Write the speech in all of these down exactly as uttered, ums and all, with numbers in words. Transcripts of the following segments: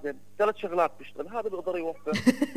حازم ثلاث شغلات بيشتغل، هذا بيقدر يوفر.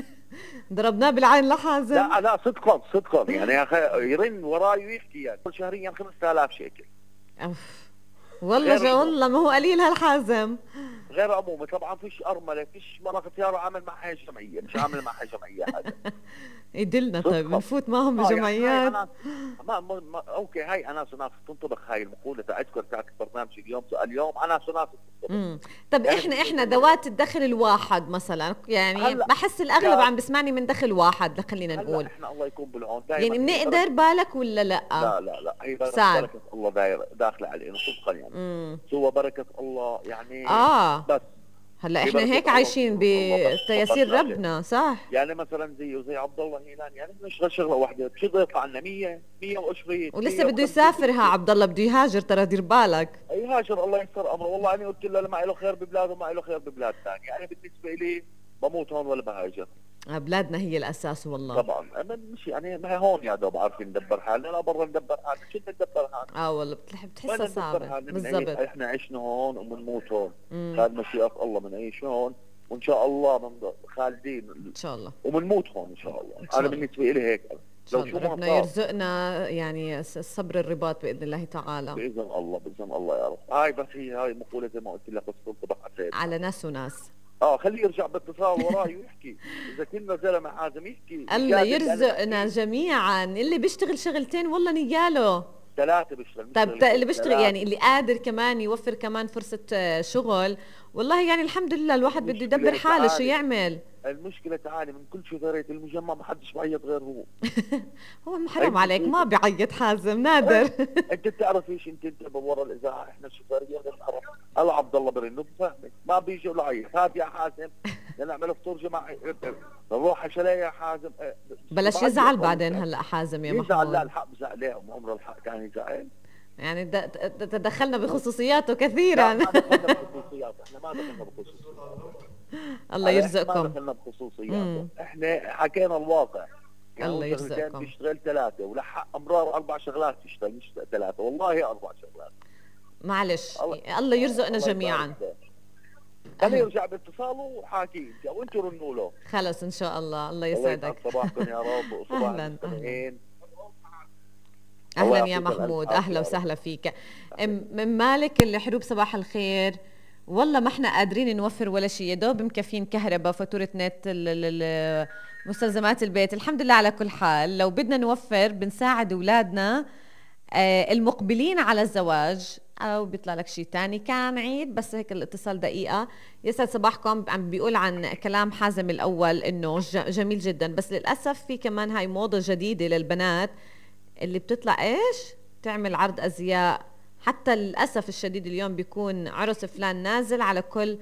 ضربناه بالعين لحازم. لا لا صدقا صدقا يعني يا اخي يرن وراي ويحكي يعني شهريا خمسة آلاف شيكل. أوف. والله جا والله ما هو قليل هالحازم. غير عمومي طبعا فيش ارمله، فيش مرة اختيار عامل معها جمعيه، مش عامل معها جمعيه هذا. يدلنا طيب بنفوت معهم بجمعيات. يعني ما, ما, ما اوكي هاي اناس وناس تنطبخ هاي المقوله تاعتكم تاعت برنامج اليوم اليوم اناس وناس تنطبخ. طب يعني احنا احنا ذوات الدخل الواحد مثلا يعني بحس الاغلب عم بسمعني من دخل واحد، خلينا نقول احنا الله يكون بالعون يعني بنقدر بالك ولا لا؟ لا لا لا هي بركه الله داير داخله علينا صدقا يعني سوى بركه الله يعني. اه بس هلا احنا هيك عايشين بتيسير ربنا صح. يعني مثلا زي وزي عبد الله هيلان يعني بنشتغل شغله واحده بده يطلع لنا مية مية وعشرين ولسه بده يسافر ها عبد الله، بده يهاجر ترى دير بالك. يهاجر الله يستر امره. والله انا قلت له ما له خير ببلاده وما له خير ببلاد ثانيه، يعني بالنسبه لي بموت هون ولا بهاجر. بلادنا هي الاساس والله. طبعا مش يعني ما هون يا دوب عارفين ندبر حالنا، لا برا ندبر حالنا، شو ندبر حالنا. اه والله بتحسها صعبه بالضبط. احنا عشنا هون وبنموت هون، هذا مشيئة الله بنعيش هون وان شاء الله من خالدين ان شاء الله وبنموت هون ان شاء الله. انا بالنسبه لي هيك لو شو ربنا يرزقنا يعني الصبر الرباط باذن الله تعالى. باذن الله باذن الله يا رب. هاي بس هي هاي مقوله زي ما قلت لك بس تنطبق على ناس وناس. اه خليه يرجع باتصال وراي ويحكي اذا كنا زلمه حازم يحكي. الله يرزقنا جميعا اللي بيشتغل شغلتين والله نياله. ثلاثه بيشتغل. طيب اللي بيشتغل يعني اللي قادر كمان يوفر كمان فرصه شغل، والله يعني الحمد لله الواحد بده يدبر حاله شو يعمل. المشكله تعاني من كل شجرة المجمع ما حدش بعيط غير هو. هو حرام عليك ما بعيط حازم نادر. انت بتعرف ايش انت انت بورا الاذاعه احنا الشجريه بنعرف الله عبد الله برنه بفهمك ما بيجي ولا عيط. هات يا حازم نعمل فطور جماعي نروح شلي يا حازم. بلاش يزعل بعدين هلا حازم يا محمود. يزعل لا الحق بزعلهم عمره الحق كان يزعل يعني تدخلنا بخصوصياته كثيرا. لا ما دخلنا بخصوصيات احنا ما دخلنا بخصوصيات. الله يرزقكم. ما دخلنا بخصوصيات احنا حكينا الواقع. يعني الله يرزقكم. بيشتغل ثلاثة ولحق امرار اربع شغلات تشتغل مش ثلاثة والله اربع شغلات. معلش الله, الله يرزقنا الله جميعا. خليه يرجع باتصاله وحاكي انت او انتوا رنوا له. خلص ان شاء الله. الله يسعدك. صباحكم يا رب وصباح المستمعين. اهلا يا محمود اهلا وسهلا فيك. من مالك الحروب صباح الخير. والله ما احنا قادرين نوفر ولا شيء، يا دوب مكفين كهرباء فاتوره نت مستلزمات البيت الحمد لله. على كل حال لو بدنا نوفر بنساعد اولادنا المقبلين على الزواج او بيطلع لك شيء تاني. كان عيد بس هيك الاتصال دقيقه. يسعد صباحكم. عم بيقول عن كلام حازم الاول انه جميل جدا، بس للاسف في كمان هاي موضه جديده للبنات اللي بتطلع ايش تعمل عرض ازياء. حتى للاسف الشديد اليوم بيكون عرس فلان نازل على كل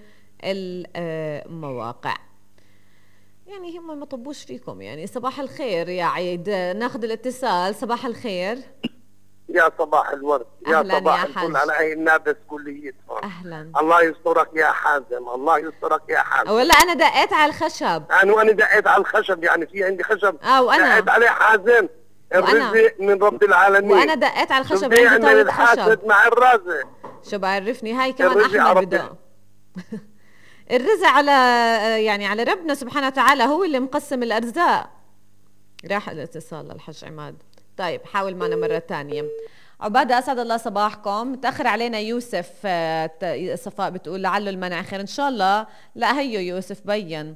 المواقع. يعني هم ما طبوش فيكم. يعني صباح الخير يا عيد. ناخذ الاتصال. صباح الخير. يا صباح الورد يا صباح الفل على اي نادس كليتهم. اهلا. الله يسترك يا حازم الله يسترك يا حازم. ولا انا دقيت على الخشب. انا وانا دقيت على الخشب يعني في عندي خشب اه وانا دقيت عليه حازم. الرزق من رب العالمين. وانا دقيت على الخشب عندي طاولة خشب مع الرازق. شو بعرفني هاي كمان احمد بدق. الرزق على يعني على ربنا سبحانه وتعالى هو اللي مقسم الارزاق. راح الاتصال للحج عماد. طيب حاول معنا مرة تانية. عبادة أسعد الله صباحكم. متأخر علينا يوسف. صفاء بتقول لعله المنع خير إن شاء الله. لا هيو يوسف بين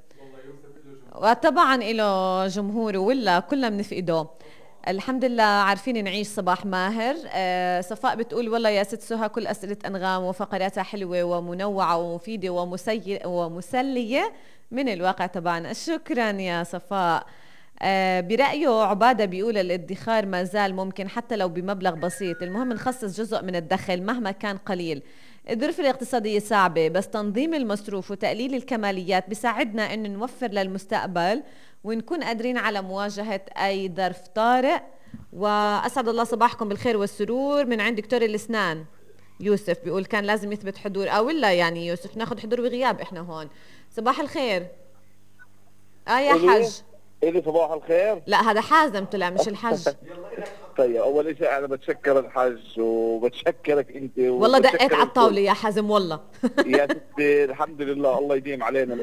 وطبعا له جمهوره ولا كلنا بنفقده. الحمد لله عارفين نعيش. صباح ماهر. آه صفاء بتقول والله يا ست سهى كل أسئلة أنغام وفقراتها حلوة ومنوعة ومفيدة ومسي ومسلية من الواقع تبعنا. شكرا يا صفاء. آه برأيه عبادة بيقول الادخار ما زال ممكن حتى لو بمبلغ بسيط، المهم نخصص جزء من الدخل مهما كان قليل. الظروف الاقتصادية صعبة بس تنظيم المصروف وتقليل الكماليات بيساعدنا إن نوفر للمستقبل ونكون قادرين على مواجهة أي ظرف طارئ. وأسعد الله صباحكم بالخير والسرور من عند دكتور الأسنان. يوسف بيقول كان لازم يثبت حضور أو لا يعني يوسف ناخد حضور وغياب إحنا هون. صباح الخير. آه يا حج. إلي صباح الخير. لا هذا حازم طلع مش الحج. طيب أول شيء أنا بتشكر الحج وبتشكرك أنت. والله دقيت على الطاولة يا حازم والله. يا ستي الحمد لله الله يديم علينا.